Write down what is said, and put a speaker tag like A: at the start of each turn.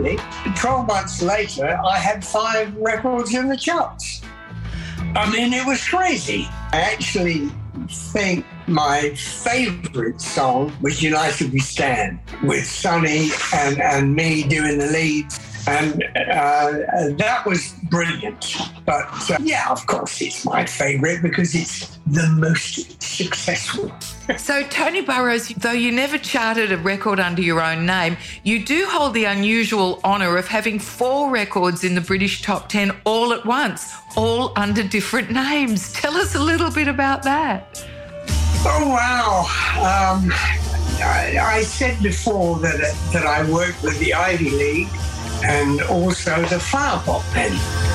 A: unbelievably, 12 months later, I had 5 records in the charts. I mean, it was crazy. I actually think my favourite song was United We Stand, with Sonny and me doing the leads. And that was brilliant. But yeah, of course, it's my favourite because it's the most successful.
B: So, Tony Burrows, though you never charted a record under your own name, you do hold the unusual honour of having 4 records in the British top 10 all at once, all under different names. Tell us a little bit about that.
A: Oh, wow. I said before that I worked with the Ivy League and also the Flower Pot Men.